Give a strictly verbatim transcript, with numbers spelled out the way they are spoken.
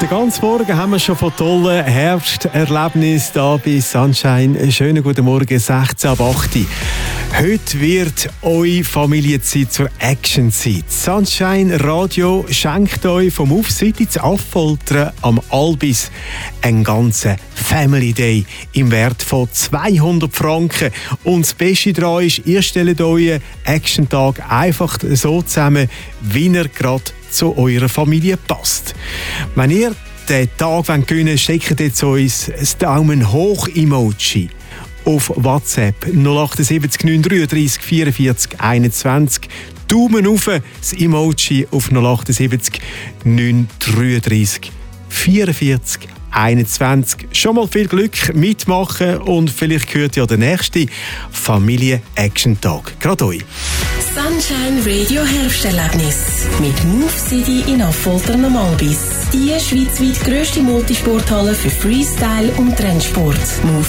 Den ganzen Morgen haben wir schon von tollen Herbsterlebnissen da bei Sunshine. Schönen guten Morgen, sechzehn ab acht. Heute wird eure Familienzeit zur Action-Zeit. Sunshine Radio schenkt euch vom Aufseite zu Affoltern am Albis einen ganzen Family Day im Wert von zweihundert Franken. Und das Beste daran ist, ihr stellt euren Action-Tag einfach so zusammen, wie er gerade zu eurer Familie passt. Wenn ihr den Tag gewinnen wollt, schickt jetzt uns das Daumen-hoch-Emoji auf WhatsApp null acht sieben neun drei drei vier vier einundzwanzig. Daumen auf, das Emoji auf null acht sieben neun drei drei vier vier einundzwanzig. Schon mal viel Glück mitmachen und vielleicht gehört ja der nächste Familie-Action-Tag gerade euch. Sunshine Radio Herbsterlebnis mit Move City in Affoltern am Albis. Die schweizweit grösste Multisporthalle für Freestyle und Trendsport. Move